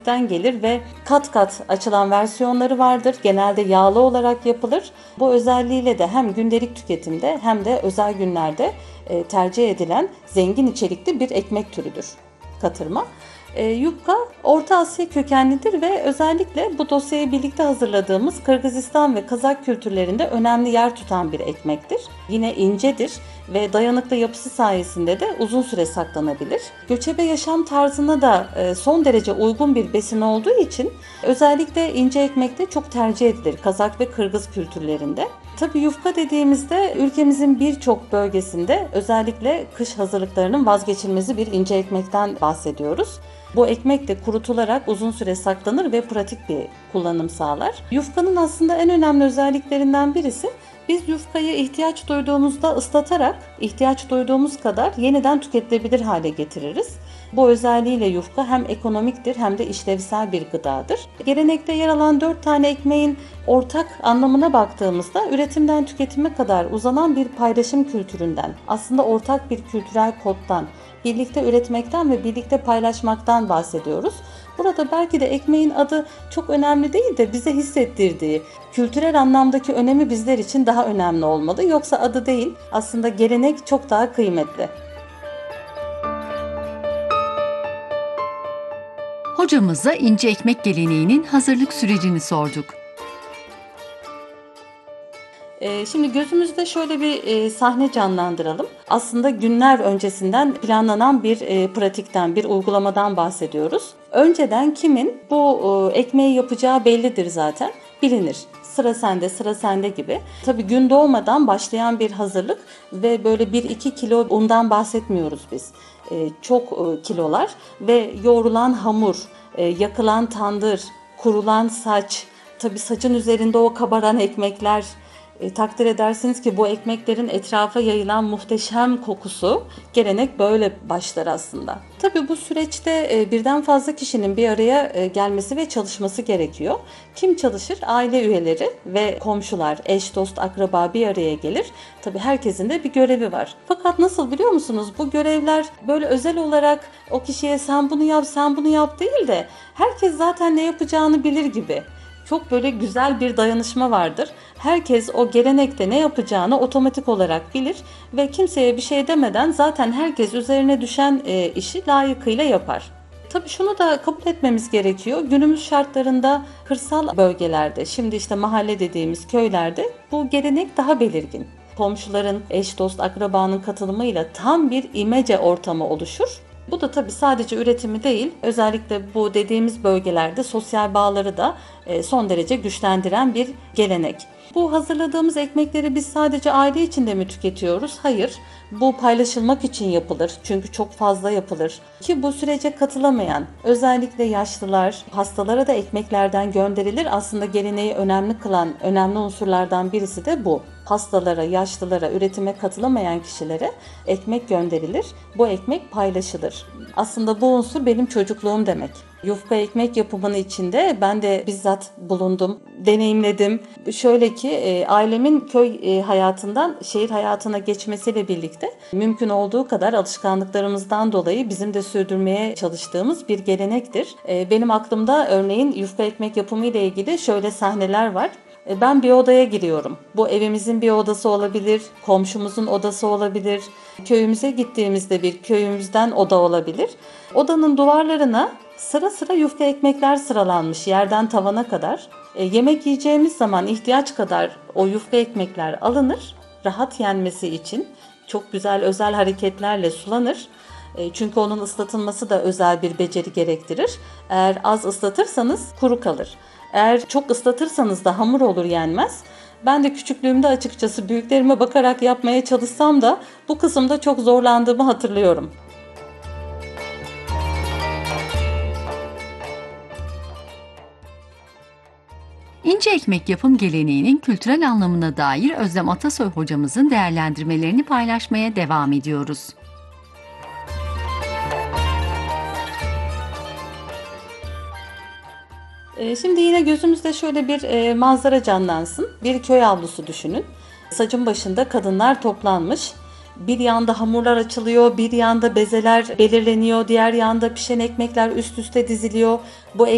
gelir ve kat kat açılan versiyonları vardır. Genelde yağlı olarak yapılır. Bu özelliğiyle de hem gündelik tüketimde hem de özel günlerde tercih edilen zengin içerikli bir ekmek türüdür katırma. Yufka Orta Asya kökenlidir ve özellikle bu dosyayı birlikte hazırladığımız Kırgızistan ve Kazak kültürlerinde önemli yer tutan bir ekmektir. Yine incedir ve dayanıklı yapısı sayesinde de uzun süre saklanabilir. Göçebe yaşam tarzına da son derece uygun bir besin olduğu için özellikle ince ekmek de çok tercih edilir Kazak ve Kırgız kültürlerinde. Tabii yufka dediğimizde ülkemizin birçok bölgesinde özellikle kış hazırlıklarının vazgeçilmezi bir ince ekmekten bahsediyoruz. Bu ekmek de kurutularak uzun süre saklanır ve pratik bir kullanım sağlar. Yufkanın aslında en önemli özelliklerinden birisi, biz yufkayı ihtiyaç duyduğumuzda ıslatarak ihtiyaç duyduğumuz kadar yeniden tüketilebilir hale getiririz. Bu özelliğiyle yufka hem ekonomiktir hem de işlevsel bir gıdadır. Gelenekte yer alan 4 tane ekmeğin ortak anlamına baktığımızda üretimden tüketime kadar uzanan bir paylaşım kültüründen, aslında ortak bir kültürel koddan, birlikte üretmekten ve birlikte paylaşmaktan bahsediyoruz. Burada belki de ekmeğin adı çok önemli değil de bize hissettirdiği kültürel anlamdaki önemi bizler için daha önemli olmalı. Yoksa adı değil, aslında gelenek çok daha kıymetli. Hocamıza ince ekmek geleneğinin hazırlık sürecini sorduk. Şimdi gözümüzde şöyle bir sahne canlandıralım. Aslında günler öncesinden planlanan bir pratikten, bir uygulamadan bahsediyoruz. Önceden kimin bu ekmeği yapacağı bellidir zaten, bilinir. Sıra sende, sıra sende gibi. Tabii gün doğmadan başlayan bir hazırlık ve böyle 1-2 kilo undan bahsetmiyoruz biz. Çok kilolar ve yoğrulan hamur, yakılan tandır, kurulan saç, tabii saçın üzerinde o kabaran ekmekler. Takdir edersiniz ki bu ekmeklerin etrafa yayılan muhteşem kokusu, gelenek böyle başlar aslında. Tabii bu süreçte birden fazla kişinin bir araya gelmesi ve çalışması gerekiyor. Kim çalışır? Aile üyeleri ve komşular, eş, dost, akraba bir araya gelir. Tabii herkesin de bir görevi var. Fakat nasıl biliyor musunuz? Bu görevler böyle özel olarak o kişiye sen bunu yap, sen bunu yap değil de herkes zaten ne yapacağını bilir gibi. Çok böyle güzel bir dayanışma vardır. Herkes o gelenekte ne yapacağını otomatik olarak bilir ve kimseye bir şey demeden zaten herkes üzerine düşen işi layıkıyla yapar. Tabii şunu da kabul etmemiz gerekiyor. Günümüz şartlarında kırsal bölgelerde, şimdi işte mahalle dediğimiz köylerde bu gelenek daha belirgin. Komşuların, eş dost akrabanın katılımıyla tam bir imece ortamı oluşur. Bu da tabii sadece üretimi değil, özellikle bu dediğimiz bölgelerde sosyal bağları da son derece güçlendiren bir gelenek. Bu hazırladığımız ekmekleri biz sadece aile içinde mi tüketiyoruz? Hayır. Bu paylaşılmak için yapılır. Çünkü çok fazla yapılır. Ki bu sürece katılamayan, özellikle yaşlılar, hastalara da ekmeklerden gönderilir. Aslında geleneği önemli kılan önemli unsurlardan birisi de bu. Hastalara, yaşlılara, üretime katılamayan kişilere ekmek gönderilir. Bu ekmek paylaşılır. Aslında bu unsur benim çocukluğum demek. Yufka ekmek yapımının içinde ben de bizzat bulundum, deneyimledim. Şöyle ki ailemin köy hayatından şehir hayatına geçmesiyle birlikte mümkün olduğu kadar alışkanlıklarımızdan dolayı bizim de sürdürmeye çalıştığımız bir gelenektir. Benim aklımda örneğin yufka ekmek yapımı ile ilgili şöyle sahneler var. Ben bir odaya giriyorum. Bu evimizin bir odası olabilir, komşumuzun odası olabilir, köyümüze gittiğimizde bir köyümüzden oda olabilir. Odanın duvarlarına sıra sıra yufka ekmekler sıralanmış yerden tavana kadar. Yemek yiyeceğimiz zaman ihtiyaç kadar o yufka ekmekler alınır, rahat yenmesi için çok güzel özel hareketlerle sulanır. Çünkü onun ıslatılması da özel bir beceri gerektirir. Eğer az ıslatırsanız kuru kalır. Eğer çok ıslatırsanız da hamur olur, yenmez. Ben de küçüklüğümde açıkçası büyüklerime bakarak yapmaya çalışsam da bu kısımda çok zorlandığımı hatırlıyorum. İnce ekmek yapım geleneğinin kültürel anlamına dair Özlem Atasoy hocamızın değerlendirmelerini paylaşmaya devam ediyoruz. Şimdi yine gözümüzde şöyle bir manzara canlansın. Bir köy avlusu düşünün. Sacın başında kadınlar toplanmış. Bir yanda hamurlar açılıyor, bir yanda bezeler belirleniyor, diğer yanda pişen ekmekler üst üste diziliyor. Bu